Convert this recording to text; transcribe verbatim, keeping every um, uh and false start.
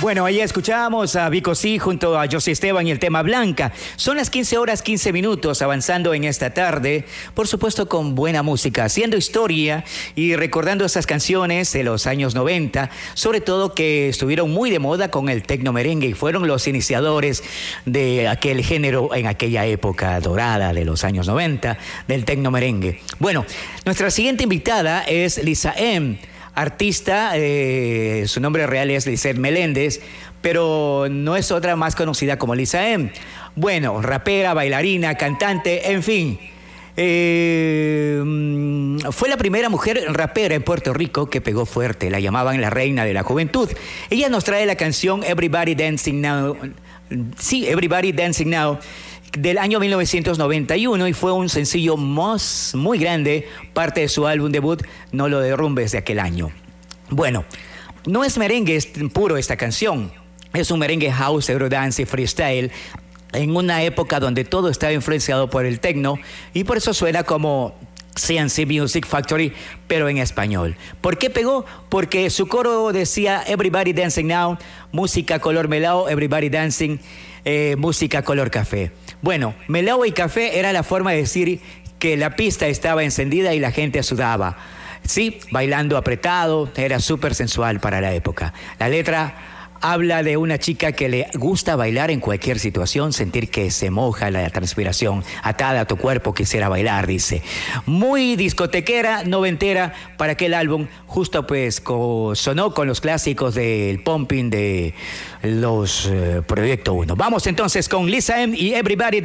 Bueno, ahí escuchábamos a Vico C junto a José Esteban y el tema Blanca. Son las quince horas quince minutos avanzando en esta tarde, por supuesto con buena música, haciendo historia y recordando esas canciones de los años noventa, sobre todo que estuvieron muy de moda con el tecno merengue y fueron los iniciadores de aquel género en aquella época dorada de los años noventa del tecno merengue. Bueno, nuestra siguiente invitada es Lisa M., artista, eh, su nombre real es Lizeth Meléndez, pero no es otra más conocida como Lisa M. Bueno, rapera, bailarina, cantante, en fin. Eh, fue la primera mujer rapera en Puerto Rico que pegó fuerte, la llamaban la reina de la juventud. Ella nos trae la canción Everybody Dancing Now, sí, Everybody Dancing Now, del año mil novecientos noventa y uno, y fue un sencillo más, muy grande, parte de su álbum debut No lo derrumbes de aquel año. Bueno, no es merengue es puro esta canción, es un merengue house, eurodance y freestyle en una época donde todo estaba influenciado por el techno y por eso suena como C and C Music Factory, pero en español. ¿Por qué pegó? Porque su coro decía Everybody Dancing Now, música color melao, Everybody Dancing, eh, música color café. Bueno, melao y café era la forma de decir que la pista estaba encendida y la gente sudaba. Sí, bailando apretado, era súper sensual para la época. La letra habla de una chica que le gusta bailar en cualquier situación, sentir que se moja la transpiración, atada a tu cuerpo, quisiera bailar, dice. Muy discotequera, noventera para aquel álbum, justo pues co- sonó con los clásicos del pumping de los eh, Proyecto uno. Vamos entonces con Lisa M y Everybody